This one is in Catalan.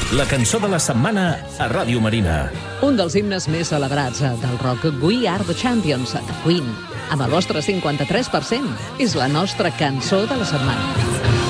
La cançó de la setmana a Ràdio Marina. Un dels himnes més celebrats del rock, We Are the Champions, de Queen. Amb el vostre 53%, és la nostra cançó de la setmana.